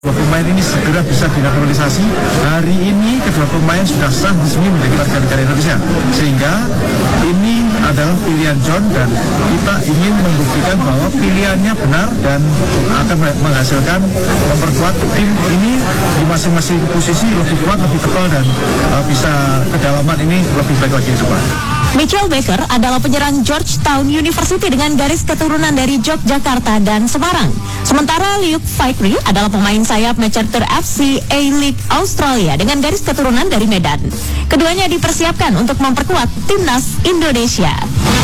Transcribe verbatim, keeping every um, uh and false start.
Dua pemain ini segera bisa dinaturalisasi. Hari ini kedua pemain sudah sah resmi menjadi warga negara Indonesia, sehingga ini adalah pilihan John dan kita ingin membuktikan bahwa pilihannya benar dan akan menghasilkan memperkuat tim ini di masing-masing posisi lebih kuat, lebih tebal dan uh, bisa kedalaman ini lebih baik lagi semua. Mitchell Baker adalah penyerang Georgetown University dengan garis keturunan dari Yogyakarta dan Semarang. Sementara Luke Fikri adalah pemain sayap Manchester F C A-League Australia dengan garis keturunan dari Medan. Keduanya dipersiapkan untuk memperkuat timnas Indonesia.